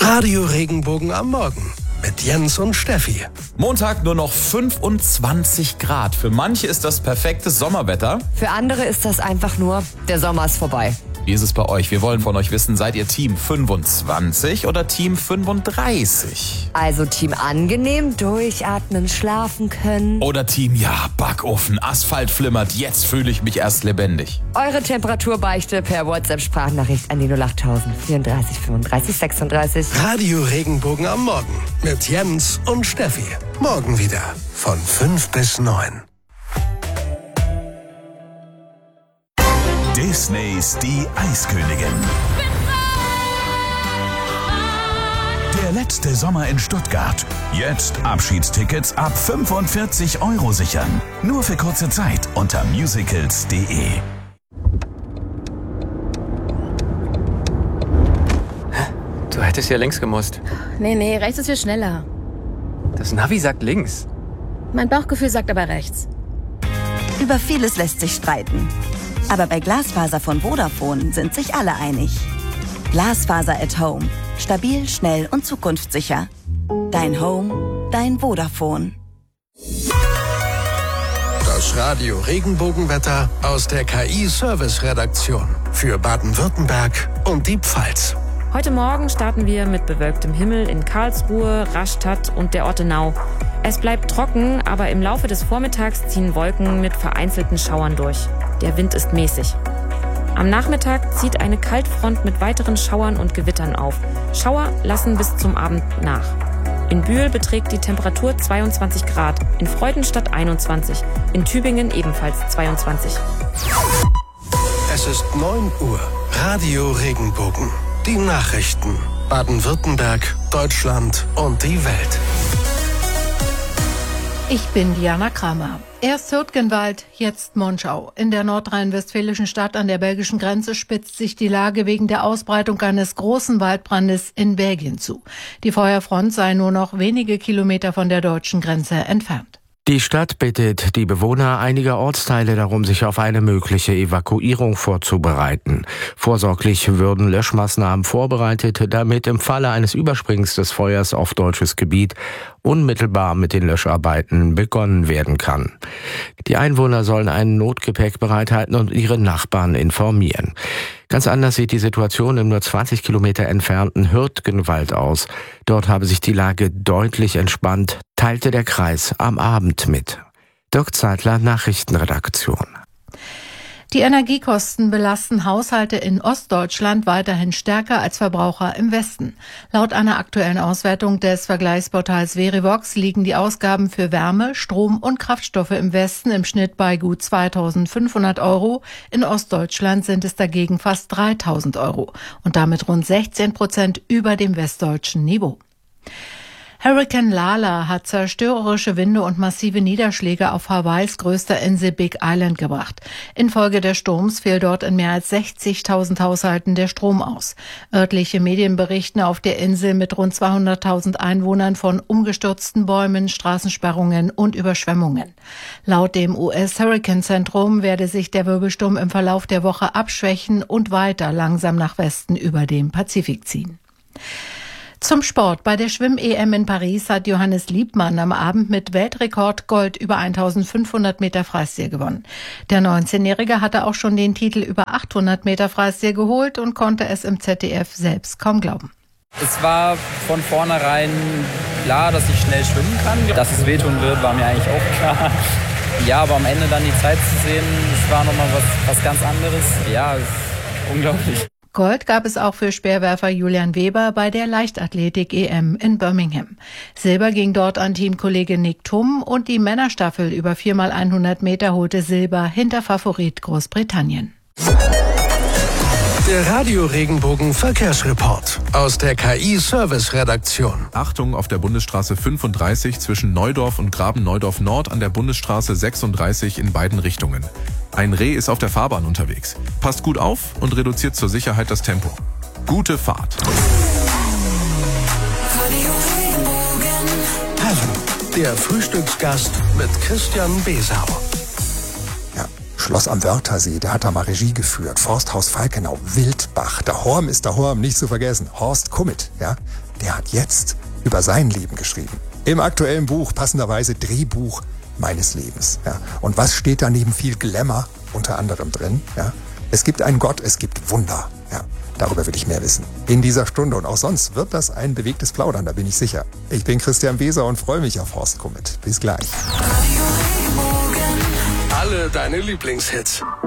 Radio Regenbogen am Morgen mit Jens und Steffi. Montag nur noch 25 Grad. Für manche ist das perfektes Sommerwetter. Für andere ist das einfach nur, der Sommer ist vorbei. Wie ist es bei euch? Wir wollen von euch wissen, seid ihr Team 25 oder Team 35? Also Team angenehm, durchatmen, schlafen können. Oder Team, ja, Backofen, Asphalt flimmert, jetzt fühle ich mich erst lebendig. Eure Temperaturbeichte per WhatsApp-Sprachnachricht an die 08000 34 35 36. Radio Regenbogen am Morgen mit Jens und Steffi. Morgen wieder von 5 bis 9. Disneys Die Eiskönigin. Der letzte Sommer in Stuttgart. Jetzt Abschiedstickets ab 45 € sichern. Nur für kurze Zeit unter musicals.de. Du hättest ja links gemusst. Nee, rechts ist viel schneller. Das Navi sagt links. Mein Bauchgefühl sagt aber rechts. Über vieles lässt sich streiten. Aber bei Glasfaser von Vodafone sind sich alle einig. Glasfaser at Home. Stabil, schnell und zukunftssicher. Dein Home, dein Vodafone. Das Radio Regenbogenwetter aus der KI-Service-Redaktion für Baden-Württemberg und die Pfalz. Heute Morgen starten wir mit bewölktem Himmel in Karlsruhe, Rastatt und der Ortenau. Es bleibt trocken, aber im Laufe des Vormittags ziehen Wolken mit vereinzelten Schauern durch. Der Wind ist mäßig. Am Nachmittag zieht eine Kaltfront mit weiteren Schauern und Gewittern auf. Schauer lassen bis zum Abend nach. In Bühl beträgt die Temperatur 22 Grad, in Freudenstadt 21, in Tübingen ebenfalls 22. Es ist 9 Uhr. Radio Regenbogen. Die Nachrichten. Baden-Württemberg, Deutschland und die Welt. Ich bin Diana Kramer. Erst Hürtgenwald, jetzt Monschau. In der nordrhein-westfälischen Stadt an der belgischen Grenze spitzt sich die Lage wegen der Ausbreitung eines großen Waldbrandes in Belgien zu. Die Feuerfront sei nur noch wenige Kilometer von der deutschen Grenze entfernt. Die Stadt bittet die Bewohner einiger Ortsteile darum, sich auf eine mögliche Evakuierung vorzubereiten. Vorsorglich würden Löschmaßnahmen vorbereitet, damit im Falle eines Übersprings des Feuers auf deutsches Gebiet unmittelbar mit den Löscharbeiten begonnen werden kann. Die Einwohner sollen ein Notgepäck bereithalten und ihre Nachbarn informieren. Ganz anders sieht die Situation im nur 20 Kilometer entfernten Hürtgenwald aus. Dort habe sich die Lage deutlich entspannt, teilte der Kreis am Abend mit. Dirk Zeitler, Nachrichtenredaktion. Die Energiekosten belasten Haushalte in Ostdeutschland weiterhin stärker als Verbraucher im Westen. Laut einer aktuellen Auswertung des Vergleichsportals Verivox liegen die Ausgaben für Wärme, Strom und Kraftstoffe im Westen im Schnitt bei gut 2.500 €. In Ostdeutschland sind es dagegen fast 3.000 € und damit rund 16% über dem westdeutschen Niveau. Hurrikan Lala hat zerstörerische Winde und massive Niederschläge auf Hawaiis größter Insel Big Island gebracht. Infolge des Sturms fiel dort in mehr als 60.000 Haushalten der Strom aus. Örtliche Medien berichten auf der Insel mit rund 200.000 Einwohnern von umgestürzten Bäumen, Straßensperrungen und Überschwemmungen. Laut dem US-Hurrikanzentrum werde sich der Wirbelsturm im Verlauf der Woche abschwächen und weiter langsam nach Westen über den Pazifik ziehen. Zum Sport. Bei der Schwimm-EM in Paris hat Johannes Liebmann am Abend mit Weltrekord Gold über 1.500 Meter Freistil gewonnen. Der 19-Jährige hatte auch schon den Titel über 800 Meter Freistil geholt und konnte es im ZDF selbst kaum glauben. Es war von vornherein klar, dass ich schnell schwimmen kann. Dass es wehtun wird, war mir eigentlich auch klar. Ja, aber am Ende dann die Zeit zu sehen, das war nochmal was ganz anderes. Ja, unglaublich. Gold gab es auch für Speerwerfer Julian Weber bei der Leichtathletik-EM in Birmingham. Silber ging dort an Teamkollege Nick Thum und die Männerstaffel über 4x100 Meter holte Silber hinter Favorit Großbritannien. Der Radio Regenbogen Verkehrsreport aus der KI-Service-Redaktion. Achtung auf der Bundesstraße 35 zwischen Neudorf und Graben-Neudorf Nord an der Bundesstraße 36 in beiden Richtungen. Ein Reh ist auf der Fahrbahn unterwegs. Passt gut auf und reduziert zur Sicherheit das Tempo. Gute Fahrt. Heaven, der Frühstücksgast mit Christian Besau. Schloss am Wörthersee, der hat da mal Regie geführt. Forsthaus Falkenau, Wildbach, der Horm ist der Horm, nicht zu vergessen. Horst Kummet, ja, der hat jetzt über sein Leben geschrieben. Im aktuellen Buch, passenderweise Drehbuch meines Lebens. Ja. Und was steht da neben viel Glamour unter anderem drin? Ja. Es gibt einen Gott, es gibt Wunder. Ja. Darüber will ich mehr wissen. In dieser Stunde und auch sonst wird das ein bewegtes Plaudern, da bin ich sicher. Ich bin Christian Weser und freue mich auf Horst Kummet. Bis gleich. Alle deine Lieblingshits.